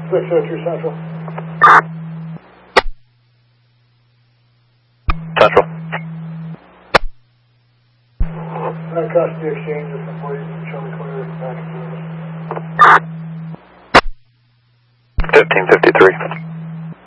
602 Central. Central. That custody exchange is complete. Show me clear back to service. 1553.